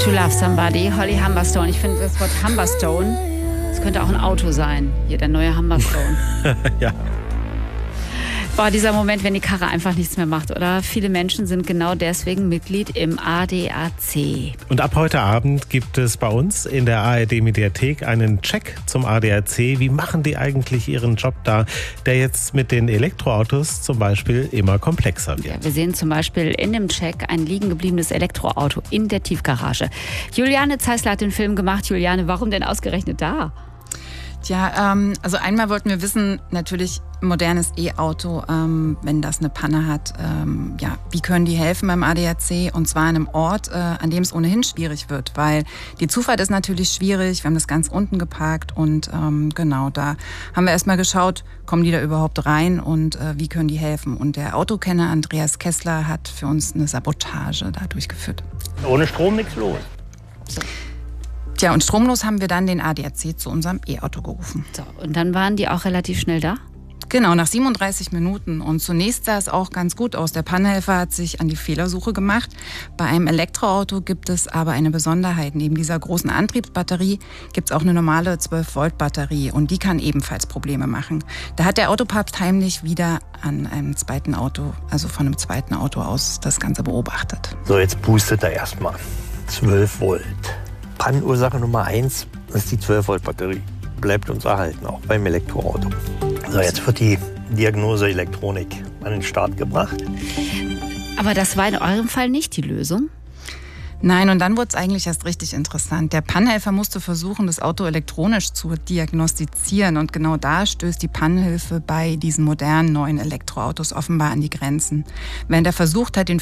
to Love Somebody, Holly Humberstone. Ich finde das Wort Humberstone, das könnte auch ein Auto sein. Hier, der neue Humberstone. Ja. Boah, dieser Moment, wenn die Karre einfach nichts mehr macht, oder? Viele Menschen sind genau deswegen Mitglied im ADAC. Und ab heute Abend gibt es bei uns in der ARD-Mediathek einen Check zum ADAC. Wie machen die eigentlich ihren Job da, der jetzt mit den Elektroautos zum Beispiel immer komplexer wird? Ja, wir sehen zum Beispiel in dem Check ein liegen gebliebenes Elektroauto in der Tiefgarage. Juliane Zeissler hat den Film gemacht. Juliane, warum denn ausgerechnet da? Tja, also einmal wollten wir wissen, natürlich modernes E-Auto, wenn das eine Panne hat, wie können die helfen beim ADAC? Und zwar an einem Ort, an dem es ohnehin schwierig wird, weil die Zufahrt ist natürlich schwierig. Wir haben das ganz unten geparkt und genau, da haben wir erstmal geschaut, kommen die da überhaupt rein und wie können die helfen? Und der Autokenner Andreas Kessler hat für uns eine Sabotage da durchgeführt. Ohne Strom nichts los. So. Tja, und stromlos haben wir dann den ADAC zu unserem E-Auto gerufen. So, und dann waren die auch relativ schnell da? Genau, nach 37 Minuten. Und zunächst sah es auch ganz gut aus. Der Pannenhelfer hat sich an die Fehlersuche gemacht. Bei einem Elektroauto gibt es aber eine Besonderheit. Neben dieser großen Antriebsbatterie gibt es auch eine normale 12-Volt-Batterie. Und die kann ebenfalls Probleme machen. Da hat der Autopapst heimlich wieder an einem zweiten Auto, also von einem zweiten Auto aus, das Ganze beobachtet. So, jetzt boostet er erstmal. 12 Volt. Pannenursache Nummer 1 ist die 12-Volt-Batterie. Bleibt uns erhalten, auch beim Elektroauto. So, jetzt wird die Diagnose Elektronik an den Start gebracht. Aber das war in eurem Fall nicht die Lösung? Nein, und dann wurde es eigentlich erst richtig interessant. Der Pannenhelfer musste versuchen, das Auto elektronisch zu diagnostizieren. Und genau da stößt die Pannenhilfe bei diesen modernen neuen Elektroautos offenbar an die Grenzen. Während er versucht hat, den